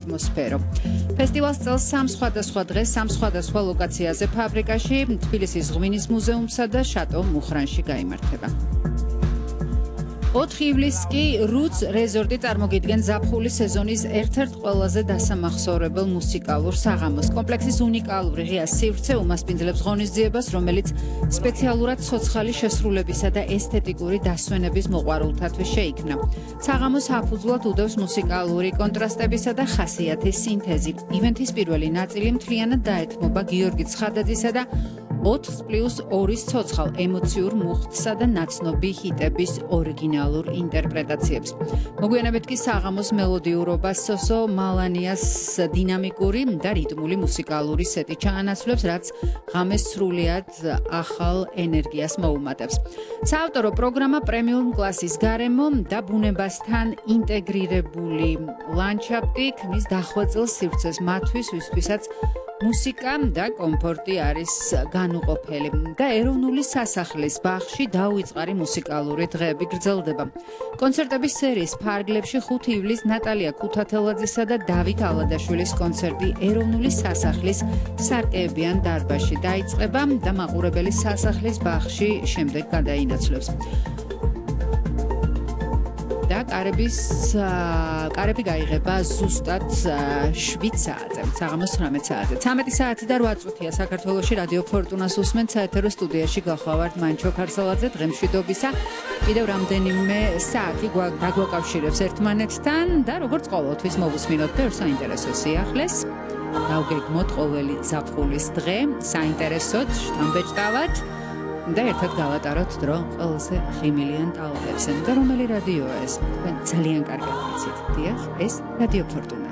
ატმოსფერო. ფესტივალს წელს სამ სხვადასხვა დღეს, სამ სხვადასხვა ლოკაციაზე ფაბრიკაში, თბილისის ღვინის მუზეუმსა და შატო მუხრანში გაიმართება. 4 ივლისს კი რუც რეზორტი წარმოგიდგენს ზაფხულის სეზონის ერთ-ერთ ყველაზე დასამახსოვრებელ მუსიკალურ საღამოს. კომპლექსის უნიკალური ღია სივრცე უმასპინძლებს ღონისძიებას, რომელიც სპეციალურად ცოცხალი შესრულებისა და ესთეტიკური დასვენების მოყვარულთათვის შეიქმნა. საღამოს საფუძვლად უდევს მუსიკალური კონტრასტებისა და ხასიათის სინთეზი. ივენთის პირველი ნაწილი მთლიანად დაეთმობა გიორგი ცხადაძისა და 4+2-ის ცოცხალ ემოციურ მუხტსა და ნაცნობი ჰიტების ორიგინალურ ინტერპრეტაციებს. მოგვიანებით კი საღამოს მელოდიურობას სოსო მალანიას დინამიკური და რიტმული მუსიკალური სეტი ჩაანაცვლებს, რაც ღამეს სრულიად ახალ ენერგიას მოუმატებს. საავტორო პროგრამა პრემიუმ კლასის გარემო და ბუნებასთან ინტეგრირებული ლანდშაფტი ქმნის დახვეწილ სივრცეს მათთვის, ვისთვისაც მუსიკა და კომფორტი არის განუყოფელი და ეროვნული სასახლის ბაღში დაუვიწყარი მუსიკალური დღეები გრძელდება. კონცერტების სერიის ფარგლებში 5 ივლისს ნატალია ქუთათელაძისა და დავით ალადაშვილის კონცერტი ეროვნული სასახლის სარკეებიან დარბაზში დაიწყება და მაყურებელი სასახლის ბაღში შემდეგ გადაინაცვლებს. და კარები გაიღება ზუსტად 7 საათზე, საღამოს 19 საათზე. 13 საათი და 8 წუთია საქართველოში რადიო ფორტუნას უსმენთ, საეთერო სტუდიაში გახლავართ მანჩო ქარსალაძე, დღემშვიდობისა. კიდევ რამდენიმე საათი დაგვაკავშირებს ერთმანეთთან და როგორც ყოველთვის მოვუსმინოთ ბევრ საინტერესო სიახლეს. დავგეგმოთ ყოველი ზაფხულის დღე, საინტერესოდ, შთამბეჭდავად. და ერთად გავატაროთ დრო ყველაზე ღიმილიან ტალღებზე. და რომელი რადიოა ეს? ძალიან კარგად ვიცით. დიახ, ეს რადიო ფორტუნა.